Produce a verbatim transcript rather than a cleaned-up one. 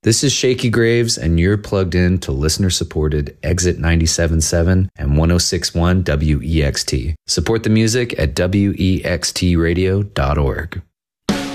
This is Shaky Graves, and you're plugged in to listener-supported Exit ninety-seven point seven and one oh six point one W E X T. Support the music at W E X T radio dot org.